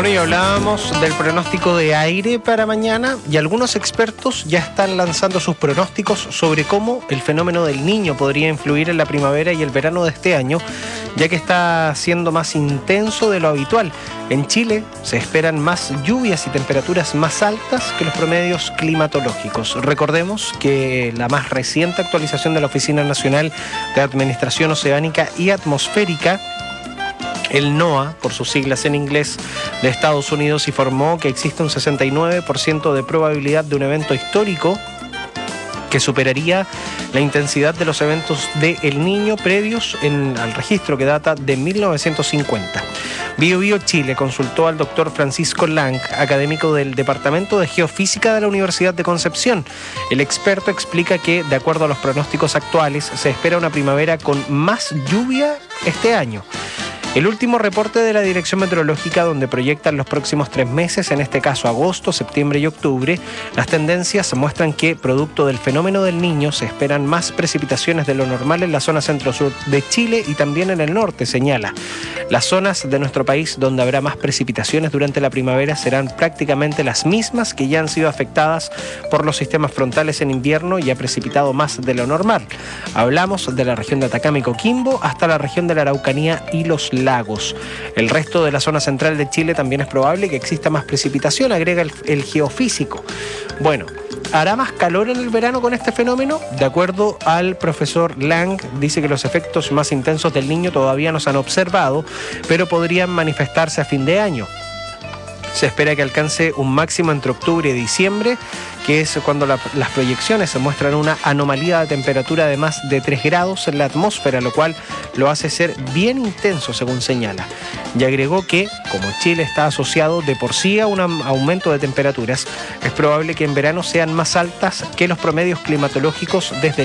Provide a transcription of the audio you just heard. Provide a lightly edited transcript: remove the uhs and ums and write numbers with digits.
Bueno, y hablábamos del pronóstico de aire para mañana y algunos expertos ya están lanzando sus pronósticos sobre cómo el fenómeno del Niño podría influir en la primavera y el verano de este año, ya que está siendo más intenso de lo habitual. En Chile se esperan más lluvias y temperaturas más altas que los promedios climatológicos. Recordemos que la más reciente actualización de la Oficina Nacional de Administración Oceánica y Atmosférica, el NOAA, por sus siglas en inglés, de Estados Unidos, informó que existe un 69% de probabilidad de un evento histórico que superaría la intensidad de los eventos de El Niño previos al registro que data de 1950. BioBio Chile consultó al doctor Francisco Lang, académico del Departamento de Geofísica de la Universidad de Concepción. El experto explica que, de acuerdo a los pronósticos actuales, se espera una primavera con más lluvia este año. El último reporte de la Dirección Meteorológica, donde proyectan los próximos 3 meses, en este caso agosto, septiembre y octubre, las tendencias muestran que, producto del fenómeno del Niño, se esperan más precipitaciones de lo normal en la zona centro-sur de Chile y también en el norte, señala. Las zonas de nuestro país donde habrá más precipitaciones durante la primavera serán prácticamente las mismas que ya han sido afectadas por los sistemas frontales en invierno y ha precipitado más de lo normal. Hablamos de la región de Atacama y Coquimbo hasta la región de la Araucanía y los lagos. El resto de la zona central de Chile también es probable que exista más precipitación, agrega el geofísico. Bueno, ¿hará más calor en el verano con este fenómeno? De acuerdo al profesor Lang, dice que los efectos más intensos del Niño todavía no se han observado, pero podrían manifestarse a fin de año. Se espera que alcance un máximo entre octubre y diciembre, que es cuando las proyecciones se muestran una anomalía de temperatura de más de 3 grados en la atmósfera, lo cual lo hace ser bien intenso, según señala. Y agregó que, como Chile está asociado de por sí a un aumento de temperaturas, es probable que en verano sean más altas que los promedios climatológicos desde